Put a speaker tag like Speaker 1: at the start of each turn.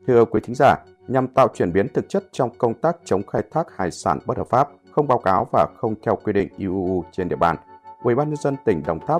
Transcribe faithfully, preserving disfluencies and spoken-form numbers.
Speaker 1: Thưa quý thính giả, nhằm tạo chuyển biến thực chất trong công tác chống khai thác hải sản bất hợp pháp, không báo cáo và không theo quy định i u u trên địa bàn, Ủy ban nhân dân tỉnh Đồng Tháp